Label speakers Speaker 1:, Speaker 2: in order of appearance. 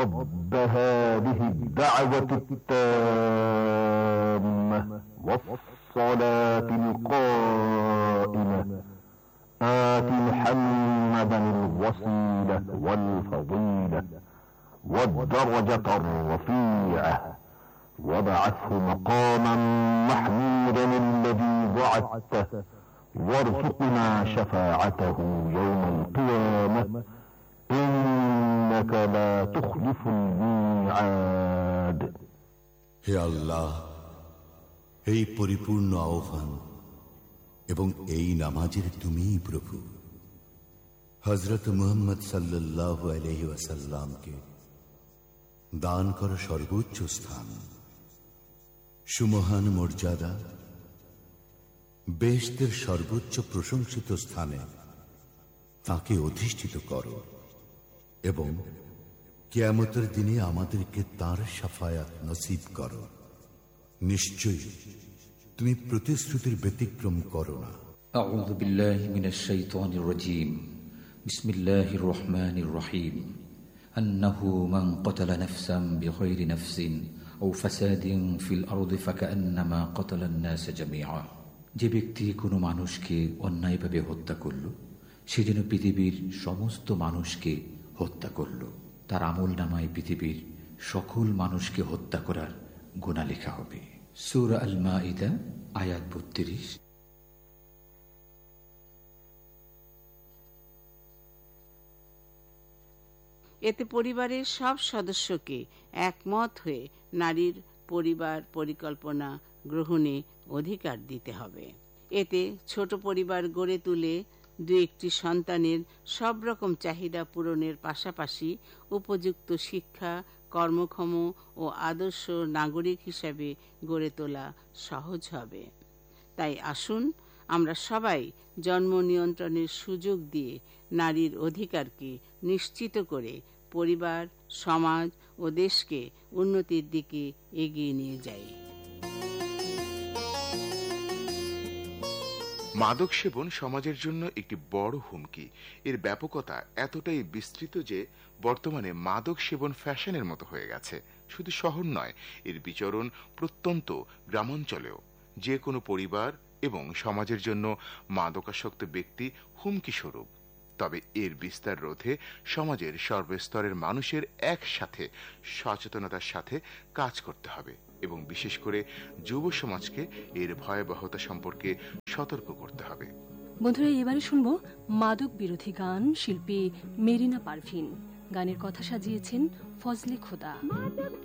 Speaker 1: رب هذه الدعوة التامة والصلاة القائمة آت محمدا الوسيلة والفضيلة والدرجة الرفيعة وابعثه مقاما محمودا الذي وعدته وارزقنا شفاعته يوم القيامة إنك لا تخلف الميعاد.
Speaker 2: হে আল্লাহ, এই পরিপূর্ণ আহ্বান এবং এই নামাজের তুমিই প্রভু। হযরত মুহাম্মদ সাল্লাল্লাহু আলাইহি ওয়াসাল্লামকে দান করো সর্বোচ্চ স্থান, সুমহান মর্যাদা, বেহেশতের সর্বোচ্চ প্রশংসিত স্থানে তাকে অধিষ্ঠিত করো এবং কিয়ামতের দিনে আমাদেরকে তার শাফায়াত নসিব করো। নিশ্চয়ই তুমি প্রতিশ্রুতির ব্যতিক্রম করো না।
Speaker 3: আউযু বিল্লাহি মিনাশ শাইতানির রাজীম। বিসমিল্লাহির রহমানির রহিম। আন্নাহু মান ক্বাতালা নাফসান বিগাইরি নাফসিন আও ফাসাদিন ফিল আরদি ফাকান্নামা ক্বাতালান নাস জামিআ। যে ব্যক্তি কোনো মানুষকে অন্যায়ভাবে হত্যা করল, সে যেন পৃথিবীর সমস্ত মানুষকে হত্যা করল। তার আমলনামায় পৃথিবীর সকল মানুষকে হত্যা করার গুনাহ লেখা হবে। সূরা আল মাইদা আয়াত ৩২।
Speaker 4: এতে পরিবারের সব সদস্যকে একমত হয়ে নারীর পরিবার পরিকল্পনা গ্রহণে অধিকার দিতে হবে। এতে ছোট পরিবার গড়ে তুলে দু একটি সন্তানের সব রকম চাহিদা পূরণের পাশাপাশি উপযুক্ত শিক্ষা, কর্মক্ষম ও আদর্শ নাগরিক হিসেবে গড়ে তোলা সহজ হবে। তাই আসুন আমরা সবাই জন্ম নিয়ন্ত্রণের সুযোগ দিয়ে নারীর অধিকারকে নিশ্চিত করে পরিবার, সমাজ ও দেশকে উন্নতির দিকে এগিয়ে নিয়ে যাই।
Speaker 5: মাদক সেবন সমাজের জন্য একটি বড় হুমকি। এর ব্যাপকতা এতটাই বিস্তৃত যে বর্তমানে মাদক সেবন ফ্যাশনের মতো হয়ে গেছে। শুধু শহর নয়, এর বিচরণ প্রত্যন্ত গ্রামাঞ্চলেও। যে কোনো পরিবার এবং সমাজের জন্য মাদকাসক্ত ব্যক্তি হুমকি স্বরূপ। তবে এর বিস্তার রোধে সমাজের সর্বস্তরের মানুষের একসাথে সচেতনতার সাথে কাজ করতে হবে এবং বিশেষ করে যুব সমাজকে এর ভয়াবহতা সম্পর্কে সতর্ক করতে হবে।
Speaker 6: বন্ধুরা, এবারে শুনবো মাদক বিরোধী গান, শিল্পী মেরিনা পারভিন। গানের কথা সাজিয়েছেন ফজলে খোদা।